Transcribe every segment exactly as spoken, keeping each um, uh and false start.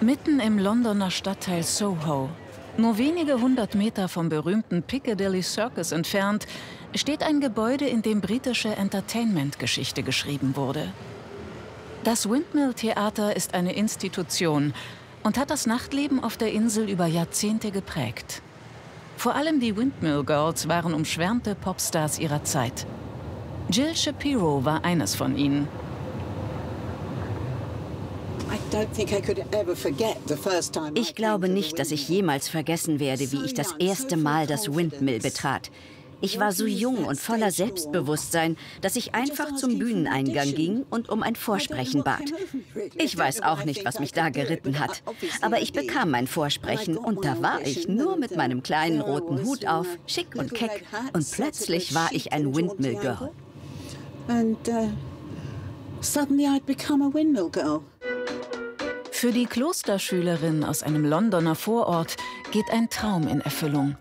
Mitten im Londoner Stadtteil Soho, nur wenige hundert Meter vom berühmten Piccadilly Circus entfernt, steht ein Gebäude, in dem britische Entertainment-Geschichte geschrieben wurde. Das Windmill Theater ist eine Institution und hat das Nachtleben auf der Insel über Jahrzehnte geprägt. Vor allem die Windmill Girls waren umschwärmte Popstars ihrer Zeit. Jill Shapiro war eines von ihnen. Ich glaube nicht, dass ich jemals vergessen werde, wie ich das erste Mal das Windmill betrat. Ich war so jung und voller Selbstbewusstsein, dass ich einfach zum Bühneneingang ging und um ein Vorsprechen bat. Ich weiß auch nicht, was mich da geritten hat, aber ich bekam mein Vorsprechen und da war ich nur mit meinem kleinen roten Hut auf, schick und keck, und plötzlich war ich ein Windmill Girl. Für die Klosterschülerin aus einem Londoner Vorort geht ein Traum in Erfüllung.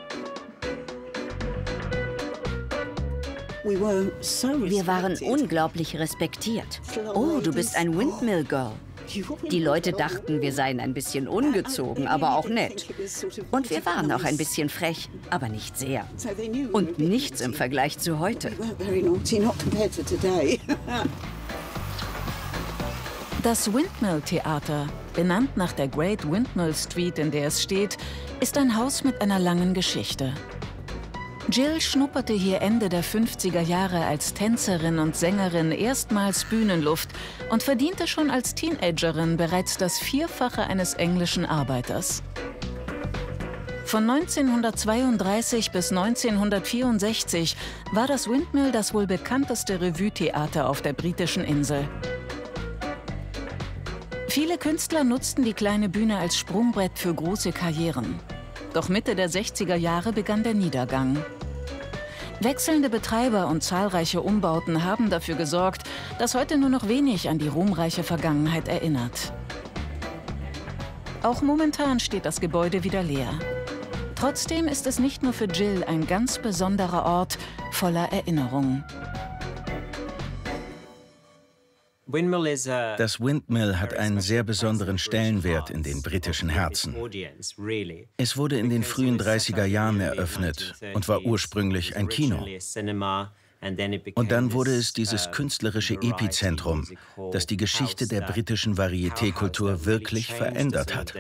Wir waren unglaublich respektiert. Oh, du bist ein Windmill Girl. Die Leute dachten, wir seien ein bisschen ungezogen, aber auch nett. Und wir waren auch ein bisschen frech, aber nicht sehr. Und nichts im Vergleich zu heute. Das Windmill Theater, benannt nach der Great Windmill Street, in der es steht, ist ein Haus mit einer langen Geschichte. Jill schnupperte hier Ende der fünfziger Jahre als Tänzerin und Sängerin erstmals Bühnenluft und verdiente schon als Teenagerin bereits das Vierfache eines englischen Arbeiters. Von neunzehnhundertzweiunddreißig bis neunzehnhundertvierundsechzig war das Windmill das wohl bekannteste Revue-Theater auf der britischen Insel. Viele Künstler nutzten die kleine Bühne als Sprungbrett für große Karrieren. Doch Mitte der sechziger Jahre begann der Niedergang. Wechselnde Betreiber und zahlreiche Umbauten haben dafür gesorgt, dass heute nur noch wenig an die ruhmreiche Vergangenheit erinnert. Auch momentan steht das Gebäude wieder leer. Trotzdem ist es nicht nur für Jill ein ganz besonderer Ort voller Erinnerungen. Das Windmill hat einen sehr besonderen Stellenwert in den britischen Herzen. Es wurde in den frühen dreißiger Jahren eröffnet und war ursprünglich ein Kino. Und dann wurde es dieses künstlerische Epizentrum, das die Geschichte der britischen Varieté-Kultur wirklich verändert hat.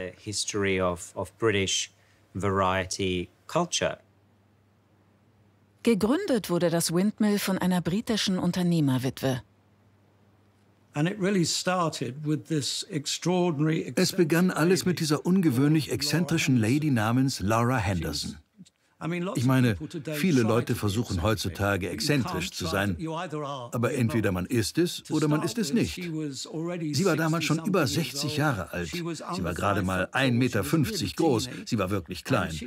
Gegründet wurde das Windmill von einer britischen Unternehmerwitwe. Es begann alles mit dieser ungewöhnlich exzentrischen Lady namens Laura Henderson. Ich meine, viele Leute versuchen heutzutage exzentrisch zu sein, aber entweder man ist es oder man ist es nicht. Sie war damals schon über sechzig Jahre alt. Sie war gerade mal ein Meter fünfzig groß, sie war wirklich klein.